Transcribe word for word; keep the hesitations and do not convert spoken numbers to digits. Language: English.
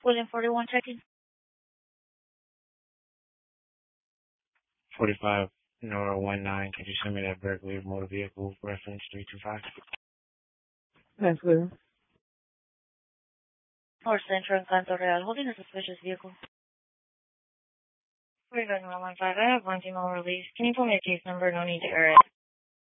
William forty-one checking. forty-five Nora one nine. Could you send me that Berkeley motor vehicle reference three two five? That's clear. Or Central and Canto Real, holding a suspicious vehicle. forty-five one one five, I have one team all release. Can you pull me a case number? No need to air it.